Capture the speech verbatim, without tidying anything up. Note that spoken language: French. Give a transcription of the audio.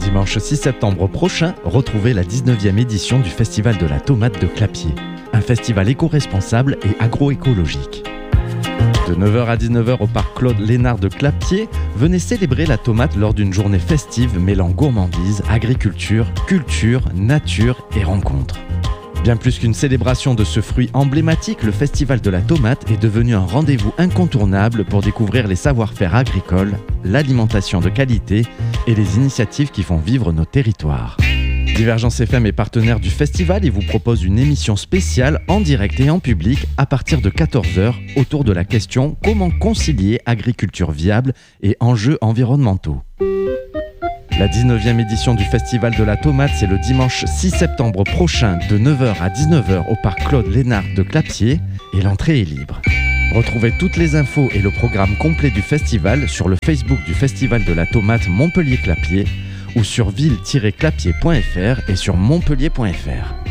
Dimanche six septembre prochain, retrouvez la dix-neuvième édition du Festival de la tomate de Clapiers. Un festival éco-responsable et agroécologique. De neuf heures à dix-neuf heures au parc Claude Lénard de Clapiers, venez célébrer la tomate lors d'une journée festive mêlant gourmandise, agriculture, culture, nature et rencontres. Bien plus qu'une célébration de ce fruit emblématique, le Festival de la tomate est devenu un rendez-vous incontournable pour découvrir les savoir-faire agricoles, l'alimentation de qualité et les initiatives qui font vivre nos territoires. Divergence F M est partenaire du festival et vous propose une émission spéciale en direct et en public à partir de quatorze heures autour de la question « Comment concilier agriculture viable et enjeux environnementaux ?» La dix-neuvième édition du Festival de la tomate, c'est le dimanche six septembre prochain de neuf heures à dix-neuf heures au parc Claude Lénard de Clapiers et l'entrée est libre. Retrouvez toutes les infos et le programme complet du festival sur le Facebook du Festival de la tomate Montpellier-Clapiers ou sur ville tiret clapiers point f r et sur montpellier point f r.